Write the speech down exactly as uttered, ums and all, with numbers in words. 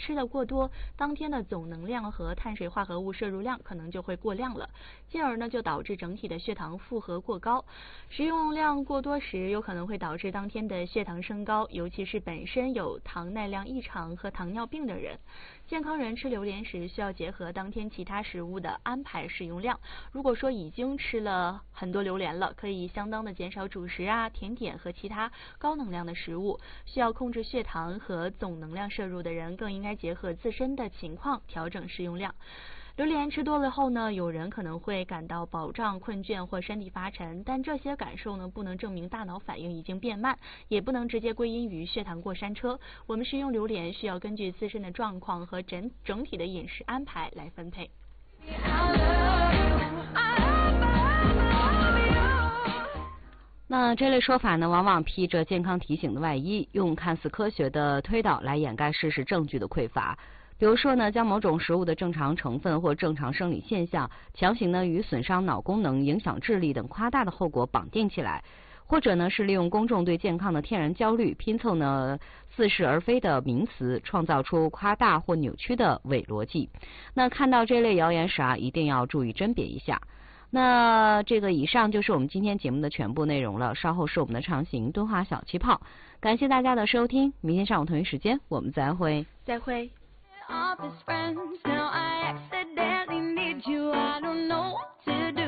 吃的过多，当天的总能量和碳水化合物摄入量可能就会过量了，进而呢就导致整体的血糖负荷过高。食用量过多时，有可能会导致当天的血糖升高，尤其是本身有糖耐量异常和糖尿病的人。健康人吃榴莲时，需要结合当天其他食物的安排食用量。如果说已经吃了很多榴莲了，可以相当的减少主食啊、甜点和其他高能量的食物。需要控制血糖和总能量摄入的人，更应该结合自身的情况调整食用量。榴莲吃多了后呢，有人可能会感到饱胀、困倦或身体发沉，但这些感受呢，不能证明大脑反应已经变慢，也不能直接归因于血糖过山车。我们食用榴莲需要根据自身的状况和整整体的饮食安排来分配。 那这类说法呢，往往披着健康提醒的外衣，用看似科学的推导来掩盖事实证据的匮乏。比如说呢，将某种食物的正常成分或正常生理现象强行呢与损伤脑功能、影响智力等夸大的后果绑定起来，或者呢是利用公众对健康的天然焦虑，拼凑呢似是而非的名词，创造出夸大或扭曲的伪逻辑。那看到这类谣言时啊，一定要注意甄别一下。那这个以上就是我们今天节目的全部内容了，稍后是我们的畅行敦化小气泡，感谢大家的收听，明天上午同一时间我们再会。 再会。 Office friends, now I accidentally need you. I don't know what to do.